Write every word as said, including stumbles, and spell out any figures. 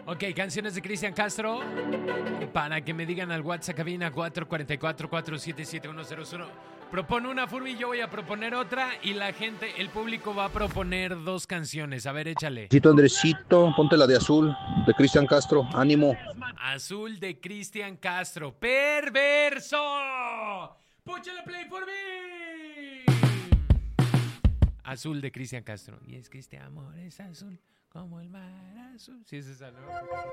Ok, canciones de Cristian Castro. Para que me digan al WhatsApp cabina cuatro cuatro cuatro, cuatro siete siete, uno cero cero. Propone una, Furby, yo voy a proponer otra. Y la gente, el público va a proponer dos canciones. A ver, échale. Andresito, Andresito, ponte la de azul, de Cristian Castro, ánimo. Azul de Cristian Castro. ¡Perverso! ¡Púchale play, Furby! Azul de Cristian Castro. Y es que este amor es azul como el mar azul. Sí, es esa, ¿no?